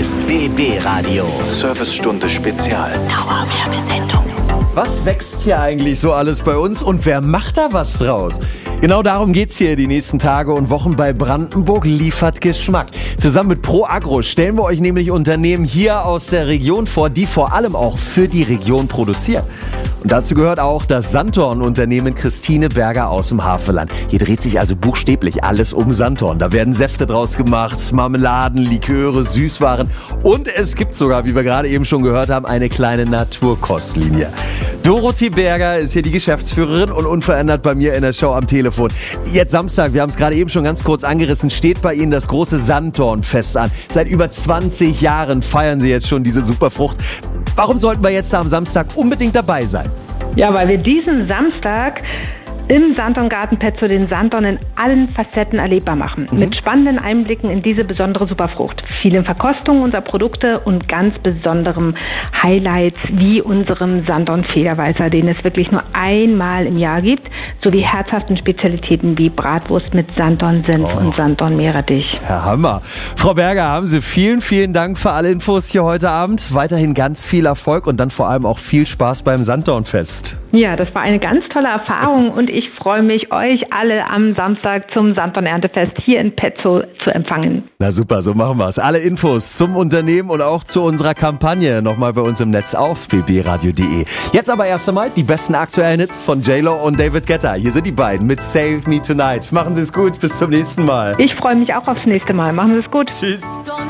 ist BB Radio. Servicestunde Spezial. Dauerwerbesendung. Was wächst hier eigentlich so alles bei uns und wer macht da was draus? Genau darum geht's hier die nächsten Tage und Wochen bei Brandenburg liefert Geschmack. Zusammen mit ProAgro stellen wir euch nämlich Unternehmen hier aus der Region vor, die vor allem auch für die Region produzieren. Und dazu gehört auch das Sanddorn-Unternehmen Christine Berger aus dem Havelland. Hier dreht sich also buchstäblich alles um Sanddorn. Da werden Säfte draus gemacht, Marmeladen, Liköre, Süßwaren und es gibt sogar, wie wir gerade eben schon gehört haben, eine kleine Naturkostlinie. Dorothee Berger ist hier die Geschäftsführerin und unverändert bei mir in der Show am Telefon. Jetzt Samstag, wir haben es gerade eben schon ganz kurz angerissen, steht bei Ihnen das große Sanddornfest an. Seit über 20 Jahren feiern Sie jetzt schon diese Superfrucht. Warum sollten wir jetzt am Samstag unbedingt dabei sein? Ja, weil wir diesen Samstag im Sanddorngarten Petzow den Sanddorn in allen Facetten erlebbar machen. Mit spannenden Einblicken in diese besondere Superfrucht. Vielen Verkostungen unserer Produkte und ganz besonderen Highlights wie unserem Sanddorn-Federweißer, den es wirklich nur einmal im Jahr gibt, sowie herzhaften Spezialitäten wie Bratwurst mit Sanddorn-Senf und Sanddorn-Meerrettich. Herr Hammer. Frau Berger, haben Sie vielen Dank für alle Infos hier heute Abend. Weiterhin ganz viel Erfolg und dann vor allem auch viel Spaß beim Sanddornfest. Ja, das war eine ganz tolle Erfahrung und ich freue mich, euch alle am Samstag zum Sanddorn-Erntefest hier in Petzow zu empfangen. Na super, so machen wir es. Alle Infos zum Unternehmen und auch zu unserer Kampagne nochmal bei uns im Netz auf bbradio.de. Jetzt aber erst einmal die besten aktuellen Hits von J.Lo und David Guetta. Hier sind die beiden mit Save Me Tonight. Machen Sie es gut, bis zum nächsten Mal. Ich freue mich auch aufs nächste Mal. Machen Sie es gut. Tschüss.